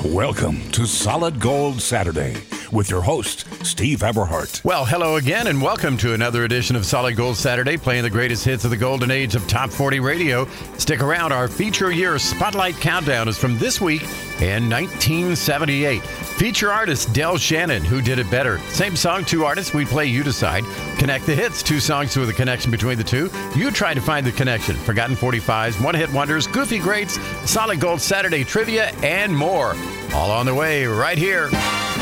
Welcome to Solid Gold Saturday with your host, Steve Eberhardt. Well, hello again, and welcome to another edition of Solid Gold Saturday, playing the greatest hits of the golden age of Top 40 radio. Stick around. Our feature year Spotlight Countdown is from this week in 1978. Feature artist Del Shannon, Who Did It Better. Same song, two artists. We play, you decide. Connect the hits, two songs with a connection between the two. You try to find the connection. Forgotten 45s, one-hit wonders, goofy greats, Solid Gold Saturday trivia, and more. All on the way right here.